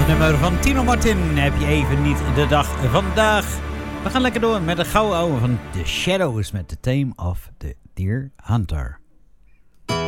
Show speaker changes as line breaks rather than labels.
Het nummer van Tino Martin. Heb je even niet de dag vandaag. We gaan lekker door met de gouden ouwe van The Shadows met The Tame of the Deer Hunter.